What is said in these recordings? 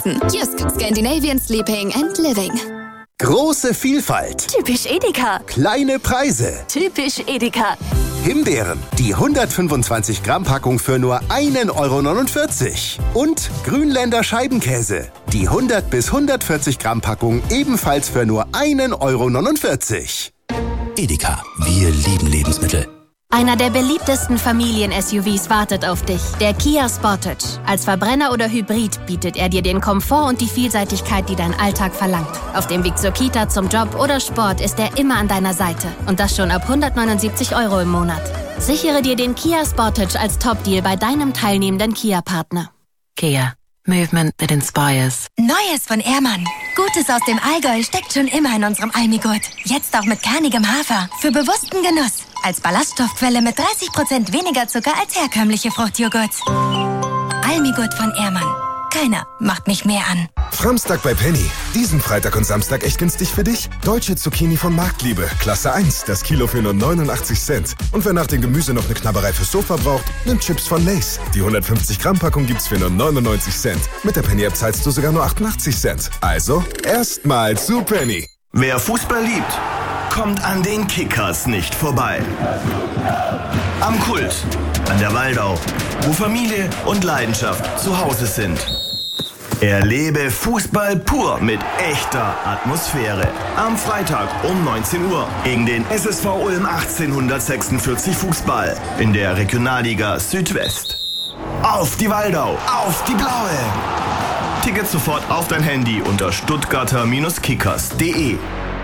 Jysk, Scandinavian Sleeping and Living. Große Vielfalt. Typisch Edeka. Kleine Preise. Typisch Edeka. Himbeeren, die 125 Gramm Packung für nur 1,49 €. Und Grünländer Scheibenkäse, die 100 bis 140 Gramm Packung ebenfalls für nur 1,49 €. Edeka, wir lieben Lebensmittel. Einer der beliebtesten Familien-SUVs wartet auf dich, der Kia Sportage. Als Verbrenner oder Hybrid bietet er dir den Komfort und die Vielseitigkeit, die dein Alltag verlangt. Auf dem Weg zur Kita, zum Job oder Sport ist er immer an deiner Seite. Und das schon ab 179 € im Monat. Sichere dir den Kia Sportage als Top-Deal bei deinem teilnehmenden Kia-Partner. Kia. Movement that inspires. Neues von Ehrmann. Gutes aus dem Allgäu steckt schon immer in unserem Almigurt. Jetzt auch mit kernigem Hafer. Für bewussten Genuss. Als Ballaststoffquelle mit 30% weniger Zucker als herkömmliche Fruchtjoghurts. Almigurt von Ehrmann. Keiner macht mich mehr an. Framstag bei Penny. Diesen Freitag und Samstag echt günstig für dich. Deutsche Zucchini von Marktliebe. Klasse 1. Das Kilo für nur 89 Cent. Und wer nach dem Gemüse noch eine Knabberei fürs Sofa braucht, nimmt Chips von Lay's. Die 150 Gramm Packung gibt's für nur 99 Cent. Mit der Penny App zahlst du sogar nur 88 Cent. Also, erstmal zu Penny. Wer Fußball liebt, kommt an den Kickers nicht vorbei. Am Kult, an der Waldau, wo Familie und Leidenschaft zu Hause sind. Erlebe Fußball pur mit echter Atmosphäre. Am Freitag um 19 Uhr gegen den SSV Ulm 1846 Fußball in der Regionalliga Südwest. Auf die Waldau, auf die Blaue! Tickets sofort auf dein Handy unter stuttgarter-kickers.de.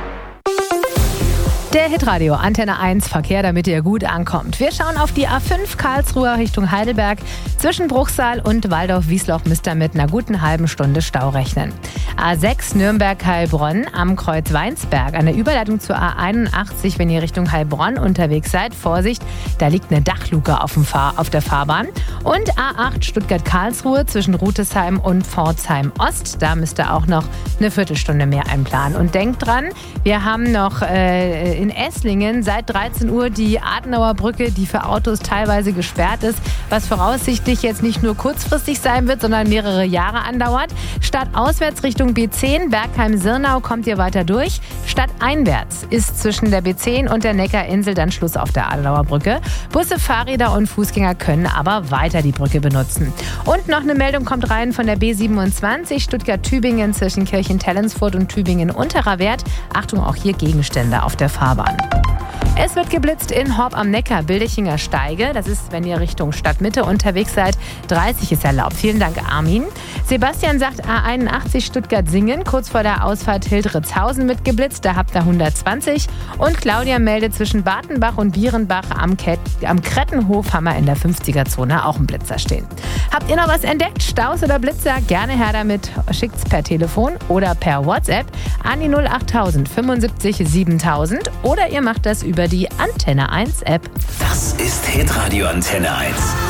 Der Hitradio Antenne 1 Verkehr, damit ihr gut ankommt. Wir schauen auf die A5 Karlsruhe Richtung Heidelberg. Zwischen Bruchsal und Waldorf-Wiesloch müsst ihr mit einer guten halben Stunde Stau rechnen. A6 Nürnberg-Heilbronn am Kreuz Weinsberg. An der Überleitung zur A81, wenn ihr Richtung Heilbronn unterwegs seid. Vorsicht, da liegt eine Dachluke auf der Fahrbahn. Und A8 Stuttgart-Karlsruhe zwischen Rutesheim und Pforzheim-Ost. Da müsst ihr auch noch eine Viertelstunde mehr einplanen. Und denkt dran, wir haben noch in Esslingen seit 13 Uhr die Adenauer Brücke, die für Autos teilweise gesperrt ist, was voraussichtlich jetzt nicht nur kurzfristig sein wird, sondern mehrere Jahre andauert. Statt auswärts Richtung B10, Bergheim-Sirnau kommt ihr weiter durch. Statt einwärts ist zwischen der B10 und der Neckarinsel dann Schluss auf der Adenauer Brücke. Busse, Fahrräder und Fußgänger können aber weiter die Brücke benutzen. Und noch eine Meldung kommt rein von der B27 Stuttgart-Tübingen zwischen Kirchen-Tellensfurt und Tübingen-Unterer Wert. Achtung, auch hier Gegenstände auf der Fahrbahn. Es wird geblitzt in Horb am Neckar, Bildechinger Steige. Das ist, wenn ihr Richtung Stadtmitte unterwegs seid. 30 ist erlaubt. Vielen Dank, Armin. Sebastian sagt A81 Stuttgart-Singen, kurz vor der Ausfahrt Hildritzhausen mit geblitzt. Da habt ihr 120. Und Claudia meldet zwischen Bartenbach und Bierenbach am Krettenhof haben wir in der 50er-Zone auch einen Blitzer stehen. Habt ihr noch was entdeckt? Staus oder Blitzer? Gerne her damit. Schickt's per Telefon oder per WhatsApp an die 08000 75 7000 oder ihr macht das über die Antenne 1 App. Das ist Hitradio Antenne 1.